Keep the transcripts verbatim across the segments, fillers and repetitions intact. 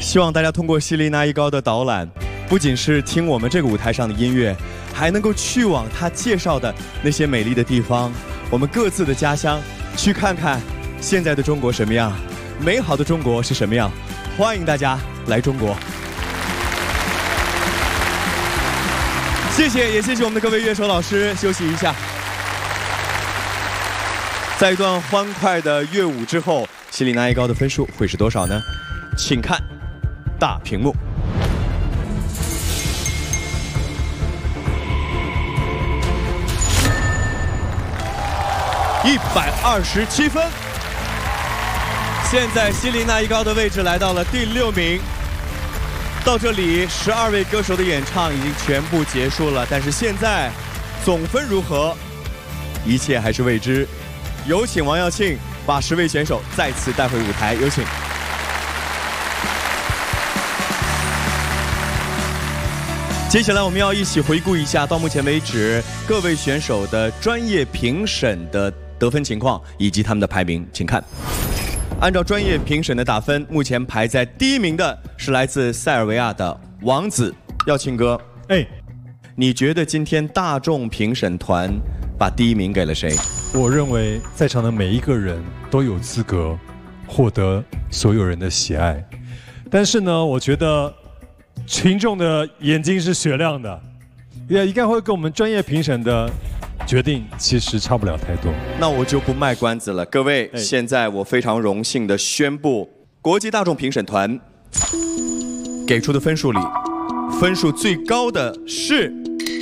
希望大家通过西丽娜一高的导览，不仅是听我们这个舞台上的音乐，还能够去往他介绍的那些美丽的地方，我们各自的家乡，去看看现在的中国什么样，美好的中国是什么样。欢迎大家来中国。谢谢，也谢谢我们的各位乐手老师，休息一下。在一段欢快的乐舞之后，西丽娜一高的分数会是多少呢？请看大屏幕。一百二十七分。现在西丽娜一高的位置来到了第六名。到这里，十二位歌手的演唱已经全部结束了，但是现在总分如何，一切还是未知。有请王耀庆把十位选手再次带回舞台，有请。接下来我们要一起回顾一下到目前为止各位选手的专业评审的得分情况以及他们的排名，请看。按照专业评审的打分，目前排在第一名的是来自塞尔维亚的王子。耀庆哥，哎，你觉得今天大众评审团把第一名给了谁？ 我认为在场的每一个人都有资格获得所有人的喜爱，但是呢，我觉得群众的眼睛是雪亮的，也应该会跟我们专业评审的决定其实差不了太多。 那我就不卖关子了，各位，哎、现在我非常荣幸的宣布，国际大众评审团给出的分数里，分数最高的是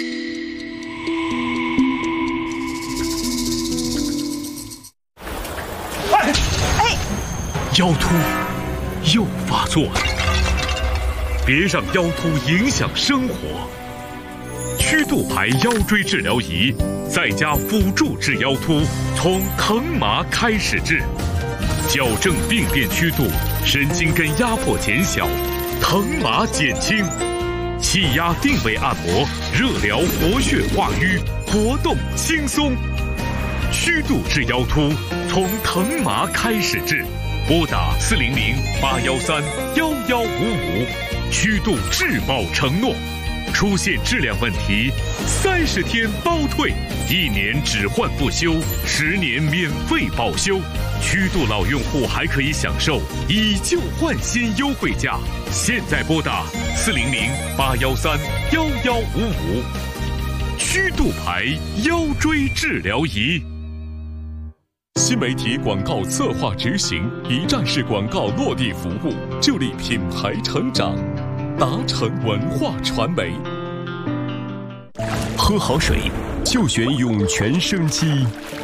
哎哎，腰突又发作了，别让腰突影响生活。曲度牌腰椎治疗仪再加辅助治腰突，从疼麻开始治，矫正病变曲度，神经根压迫减小，疼麻减轻，气压定位按摩，热疗活血化瘀，活动轻松。曲度治腰突，从疼麻开始治，拨打四零零八幺三幺幺五五，曲度质保承诺。出现质量问题，三十天包退，一年只换不修，十年免费保修。曲度老用户还可以享受以旧换新优惠价。现在拨打四零零八幺三幺幺五五，曲度牌腰椎治疗仪。新媒体广告策划执行，一站式广告落地服务，助力品牌成长。达成文化传媒。喝好水就选涌泉生机。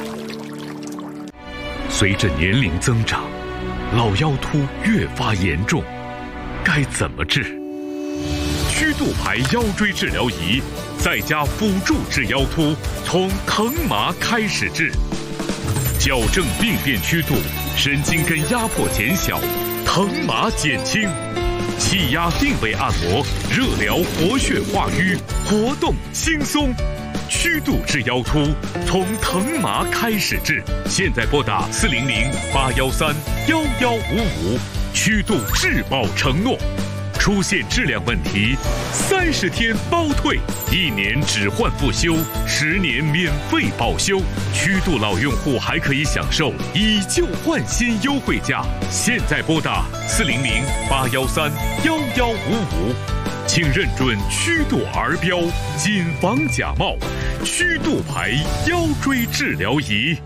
随着年龄增长，老腰突越发严重，该怎么治？曲度牌腰椎治疗仪再加辅助治腰突，从疼麻开始治，矫正病变曲度，神经根压迫减小，疼麻减轻。气压定位按摩，热疗活血化瘀，活动轻松。曲度治腰突，从疼麻开始治。现在拨打四零零八幺三幺幺五五，曲度质保承诺。出现质量问题，三十天包退，一年只换不修，十年免费保修。曲度老用户还可以享受以旧换新优惠价。现在拨打四零零八幺三幺幺五五，请认准曲度儿标，谨防假冒。曲度牌腰椎治疗仪，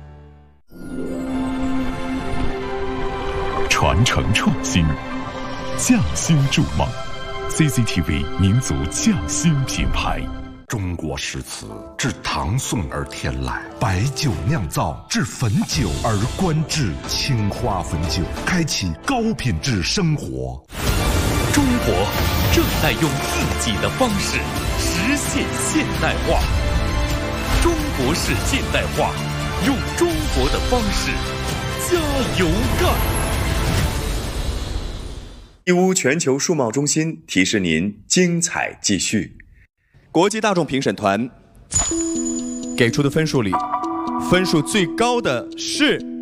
传承创新。匠心筑梦 ，C C T V 民族匠心品牌。 中国诗词自唐宋而天来，白酒酿造至汾酒而观致青花汾酒，开启高品质生活。 中国正在用自己的方式实现现代化。中国式现代化，用中国的方式加油干！ 义乌全球数贸中心提示您：精彩继续。国际大众评审团给出的分数里，分数最高的是